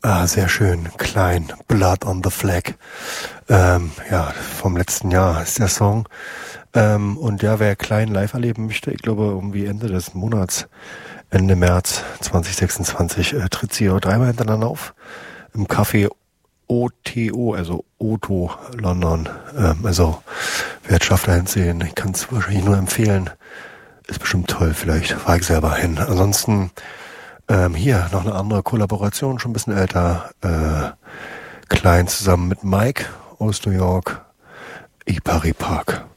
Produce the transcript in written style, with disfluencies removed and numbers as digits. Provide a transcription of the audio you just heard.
Ah, sehr schön. Klein. Blood on the Flag. Ja, vom letzten Jahr ist der Song. Und ja, wer Klein live erleben möchte, ich glaube irgendwie Ende des Monats, Ende März 2026, tritt sie dreimal hintereinander auf. Im Café OTO, also Oto London. Also wer es schafft, dahin zu sehen, ich kann es wahrscheinlich nur empfehlen. Ist bestimmt toll, vielleicht fahre ich selber hin. Ansonsten hier noch eine andere Kollaboration, schon ein bisschen älter. Klein zusammen mit Mike aus New York. Ipari Park.